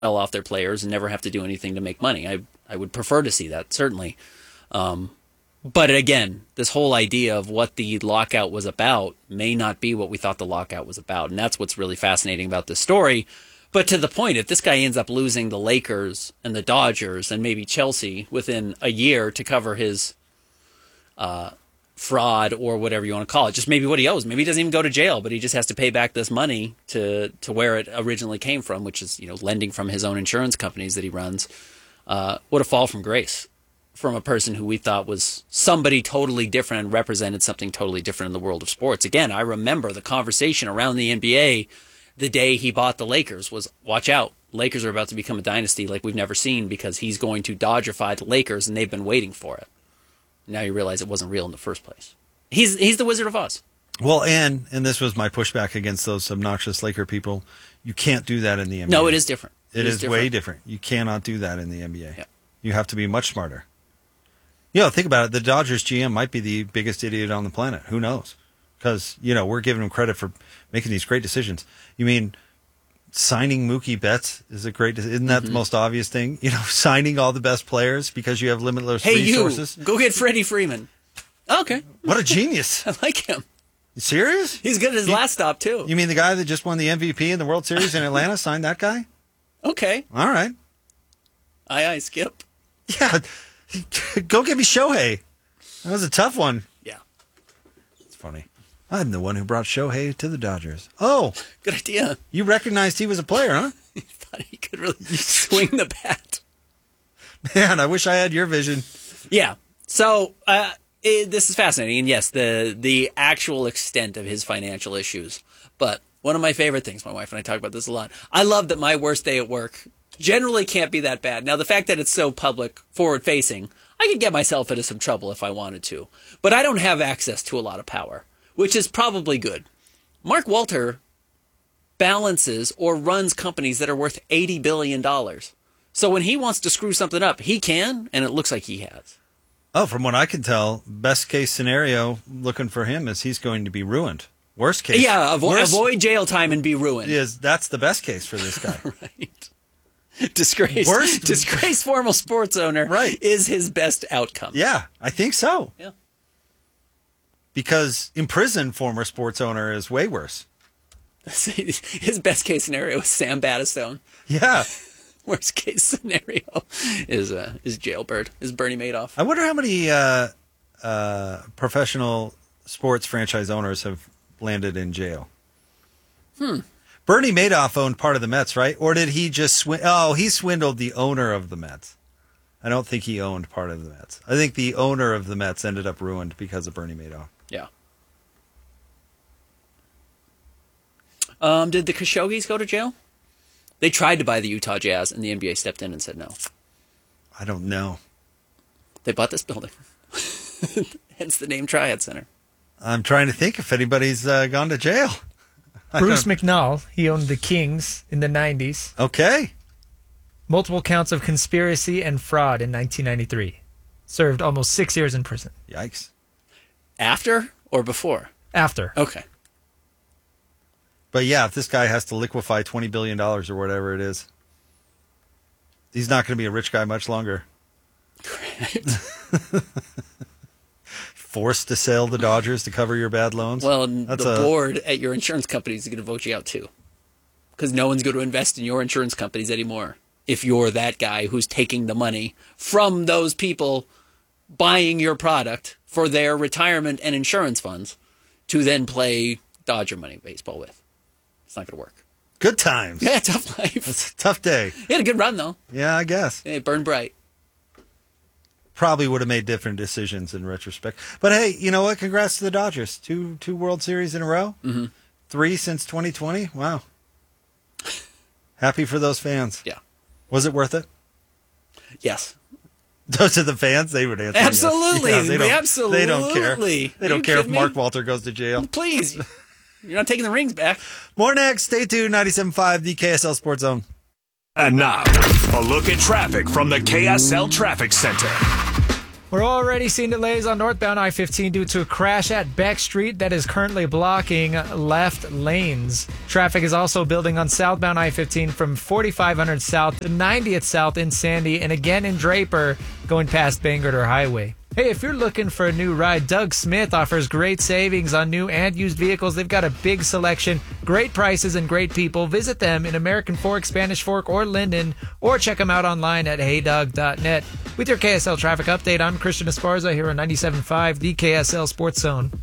sell off their players and never have to do anything to make money. I would prefer to see that, certainly. But again, this whole idea of what the lockout was about may not be what we thought the lockout was about. And that's what's really fascinating about this story. But to the point, if this guy ends up losing the Lakers and the Dodgers and maybe Chelsea within a year to cover his fraud or whatever you want to call it, just maybe what he owes. Maybe he doesn't even go to jail, but he just has to pay back this money to where it originally came from, which is, lending from his own insurance companies that he runs. What a fall from grace from a person who we thought was somebody totally different and represented something totally different in the world of sports. Again, I remember the conversation around the NBA the day he bought the Lakers was, watch out, Lakers are about to become a dynasty like we've never seen because he's going to Dodgerify the Lakers and they've been waiting for it. Now you realize it wasn't real in the first place. He's the Wizard of Oz. Well, and this was my pushback against those obnoxious Laker people. You can't do that in the NBA. No, it is different. It is way different. You cannot do that in the NBA. Yeah. You have to be much smarter. Think about it. The Dodgers GM might be the biggest idiot on the planet. Who knows? Because, we're giving him credit for making these great decisions. You mean signing Mookie Betts is a great decision? Isn't that the most obvious thing? Signing all the best players because you have limitless resources. Hey, go get Freddie Freeman. Okay. What a genius. I like him. You serious? He's good at his last stop, too. You mean the guy that just won the MVP in the World Series in Atlanta signed that guy? Okay. All right. Aye, Skip. Yeah. Go get me Shohei. That was a tough one. Yeah. It's funny. I'm the one who brought Shohei to the Dodgers. Oh. Good idea. You recognized he was a player, huh? You thought he could really swing the bat. Man, I wish I had your vision. Yeah. So, this is fascinating. And yes, the actual extent of his financial issues. But one of my favorite things, my wife and I talk about this a lot, I love that my worst day at work generally can't be that bad. Now, the fact that it's so public, forward-facing, I could get myself into some trouble if I wanted to. But I don't have access to a lot of power, which is probably good. Mark Walter balances or runs companies that are worth $80 billion. So when he wants to screw something up, he can, and it looks like he has. Oh, from what I can tell, best case scenario looking for him is he's going to be ruined. Worst case. Yeah, avoid jail time and be ruined. That's the best case for this guy. Right. Disgraced former sports owner is his best outcome. Yeah, I think so. Yeah. Because imprisoned former sports owner is way worse. His best case scenario is Sam Battistone. Yeah. Worst case scenario is Jailbird, is Bernie Madoff. I wonder how many professional sports franchise owners have landed in jail. Bernie Madoff owned part of the Mets, right? Or did he just he swindled the owner of the Mets. I don't think he owned part of the Mets. I think the owner of the Mets ended up ruined because of Bernie Madoff. Yeah. Did the Khashoggis go to jail? They tried to buy the Utah Jazz, and the NBA stepped in and said no. I don't know. They bought this building. Hence the name Triad Center. I'm trying to think if anybody's gone to jail. Bruce McNall, he owned the Kings in the 90s. Okay. Multiple counts of conspiracy and fraud in 1993. Served almost 6 years in prison. Yikes. After or before? After. Okay. But yeah, if this guy has to liquefy $20 billion or whatever it is, he's not going to be a rich guy much longer. Correct. Forced to sell the Dodgers to cover your bad loans? Well, the board at your insurance company is going to vote you out too. Because no one's going to invest in your insurance companies anymore if you're that guy who's taking the money from those people buying your product for their retirement and insurance funds to then play Dodger money baseball with. It's not going to work. Good times. Yeah, tough life. It's a tough day. He had a good run, though. Yeah, I guess. It burned bright. Probably would have made different decisions in retrospect. But hey, you know what? Congrats to the Dodgers. Two World Series in a row. Mm-hmm. 3 since 2020. Wow. Happy for those fans. Yeah. Was it worth it? Yes. Those are the fans. They would answer. Absolutely. Yes. Yeah, Absolutely. They don't care. They don't care if Mark Walter goes to jail. Please. You're not taking the rings back. More next. Stay tuned. 97.5, the KSL Sports Zone. And now, a look at traffic from the KSL Traffic Center. We're already seeing delays on northbound I-15 due to a crash at Beck Street that is currently blocking left lanes. Traffic is also building on southbound I-15 from 4500 south to 90th south in Sandy and again in Draper going past Bangor Highway. Hey, if you're looking for a new ride, Doug Smith offers great savings on new and used vehicles. They've got a big selection, great prices, and great people. Visit them in American Fork, Spanish Fork, or Linden, or check them out online at heydoug.net. With your KSL traffic update, I'm Christian Esparza here on 97.5, the KSL Sports Zone.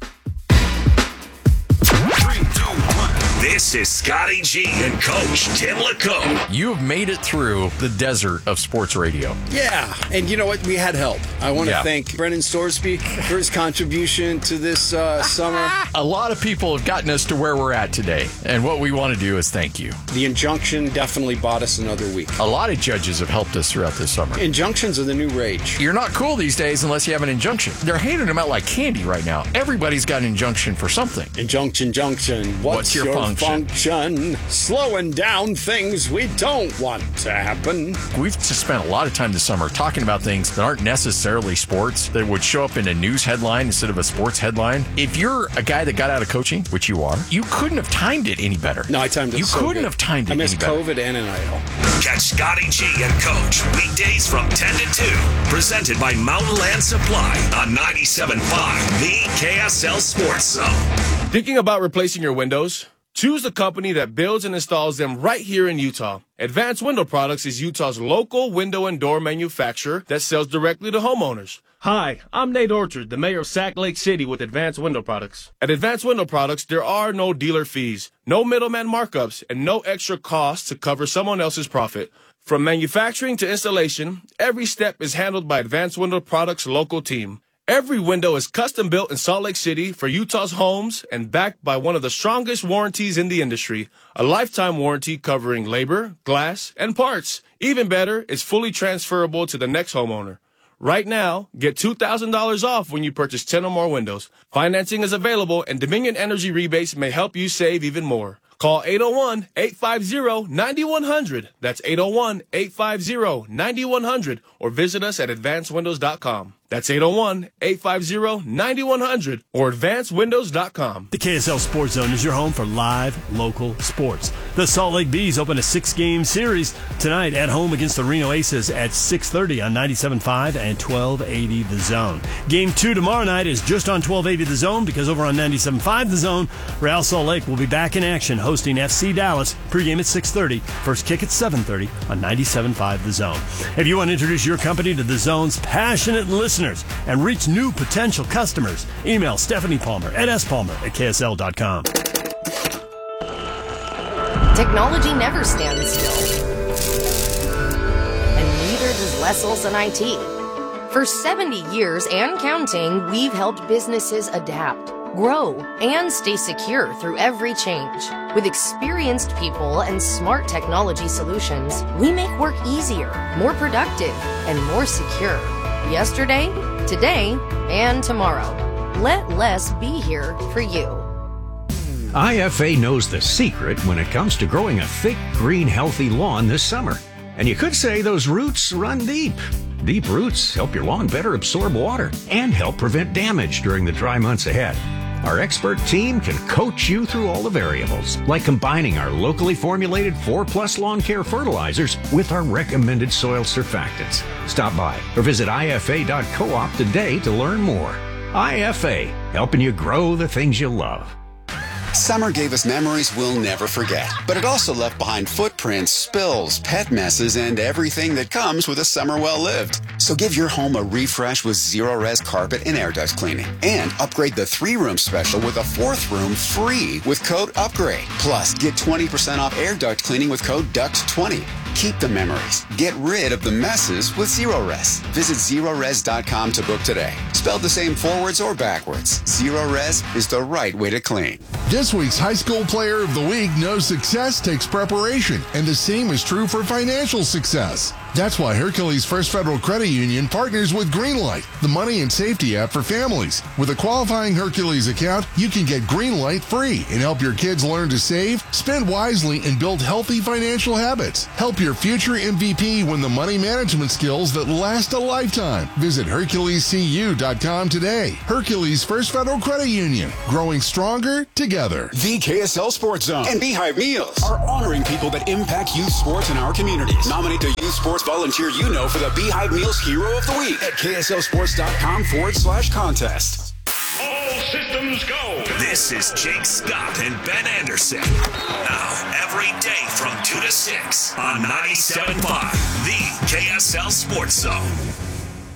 This is Scotty G and Coach Tim LeComb. You have made it through the desert of sports radio. Yeah, and you know what? We had help. I want to thank Brennan Storsby for his contribution to this summer. A lot of people have gotten us to where we're at today, and what we want to do is thank you. The injunction definitely bought us another week. A lot of judges have helped us throughout this summer. Injunctions are the new rage. You're not cool these days unless you have an injunction. They're handing them out like candy right now. Everybody's got an injunction for something. Injunction. What's your function? Slowing down things we don't want to happen. We've just spent a lot of time this summer talking about things that aren't necessarily sports, that would show up in a news headline instead of a sports headline. If you're a guy that got out of coaching, which you are, you couldn't have timed it any better. No, I timed it so couldn't good. have timed it any better. I missed COVID and NIL. Catch Scotty G and Coach weekdays from 10 to 2. Presented by Mountain Land Supply on 97.5, the KSL Sports Zone. Thinking about replacing your windows? Choose the company that builds and installs them right here in Utah. Advanced Window Products is Utah's local window and door manufacturer that sells directly to homeowners. Hi, I'm Nate Orchard, the mayor of Sac Lake City with Advanced Window Products. At Advanced Window Products, there are no dealer fees, no middleman markups, and no extra costs to cover someone else's profit. From manufacturing to installation, every step is handled by Advanced Window Products' local team. Every window is custom built in Salt Lake City for Utah's homes and backed by one of the strongest warranties in the industry, a lifetime warranty covering labor, glass, and parts. Even better, it's fully transferable to the next homeowner. Right now, get $2,000 off when you purchase 10 or more windows. Financing is available and Dominion Energy rebates may help you save even more. Call 801-850-9100. That's 801-850-9100 or visit us at advancedwindows.com. That's 801-850-9100 or advancedwindows.com. The KSL Sports Zone is your home for live, local sports. The Salt Lake Bees open a 6-game series tonight at home against the Reno Aces at 6:30 on 97.5 and 1280 The Zone. Game 2 tomorrow night is just on 1280 The Zone because over on 97.5 The Zone, Real Salt Lake will be back in action hosting FC Dallas. Pregame at 6:30. First kick at 7:30 on 97.5 The Zone. If you want to introduce your company to The Zone's passionate listeners and reach new potential customers, email Stephanie Palmer at spalmer@ksl.com. Technology never stands still. And neither does Lessel's and IT. For 70 years and counting, we've helped businesses adapt, grow, and stay secure through every change. With experienced people and smart technology solutions, we make work easier, more productive, and more secure. Yesterday, today, and tomorrow. Let Les be here for you. IFA knows the secret when it comes to growing a thick, green, healthy lawn this summer. And you could say those roots run deep. Deep roots help your lawn better absorb water and help prevent damage during the dry months ahead. Our expert team can coach you through all the variables, like combining our locally formulated 4+ lawn care fertilizers with our recommended soil surfactants. Stop by or visit ifa.coop today to learn more. IFA, helping you grow the things you love. Summer gave us memories we'll never forget, but it also left behind footprints, spills, pet messes, and everything that comes with a summer well lived. So give your home a refresh with Zero-Res carpet and air duct cleaning, and upgrade the 3-room special with a 4th room free with code UPGRADE. Plus, get 20% off air duct cleaning with code DUCT20. Keep the memories. Get rid of the messes with Zero-Res. Visit Zero-Res.com to book today. Spelled the same forwards or backwards, Zero-Res is the right way to clean. This week's High School Player of the Week knows success takes preparation, and the same is true for financial success. That's why Hercules First Federal Credit Union partners with Greenlight, the money and safety app for families. With a qualifying Hercules account, you can get Greenlight free and help your kids learn to save, spend wisely, and build healthy financial habits. Help your your future MVP with the money management skills that last a lifetime. Visit HerculesCU.com today. Hercules First Federal Credit Union, growing stronger together. The KSL Sports Zone and Beehive Meals are honoring people that impact youth sports in our communities. Nominate a youth sports volunteer you know for the Beehive Meals Hero of the Week at KSLSports.com/contest. All systems go. This is Jake Scott and Ben Anderson. Now, every day from 2 to 6 on 97.5, the KSL Sports Zone.